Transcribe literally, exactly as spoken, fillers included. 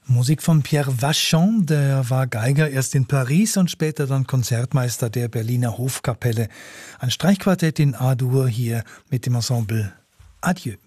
Musik von Pierre Vachon, der war Geiger erst in Paris und später dann Konzertmeister der Berliner Hofkapelle. Ein Streichquartett in A-Dur hier mit dem Ensemble Adieu.